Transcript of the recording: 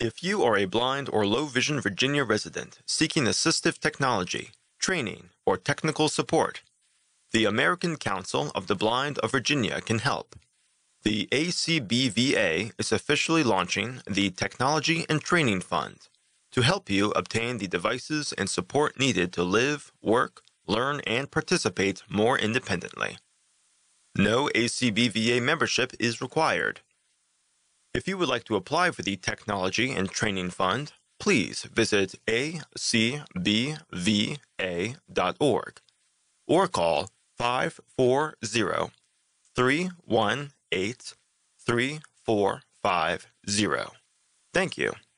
If you are a blind or low vision Virginia resident seeking assistive technology, training, or technical support, the American Council of the Blind of Virginia can help. The ACBVA is officially launching the Technology and Training Fund to help you obtain the devices and support needed to live, work, learn, and participate more independently. No ACBVA membership is required. If you would like to apply for the Technology and Training Fund, please visit acbva.org or call 540-318-3450. Thank you.